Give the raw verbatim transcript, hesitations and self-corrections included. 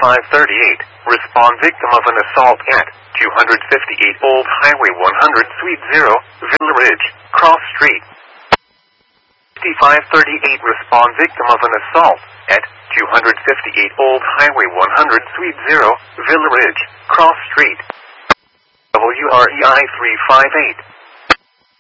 fifty-five thirty-eight. Respond victim of an assault at two fifty-eight Old Highway one hundred Suite zero, Villa Ridge, Cross Street. fifty-five thirty-eight. Respond victim of an assault at two fifty-eight Old Highway one hundred Suite zero, Villa Ridge, Cross Street. W R E I three five eight.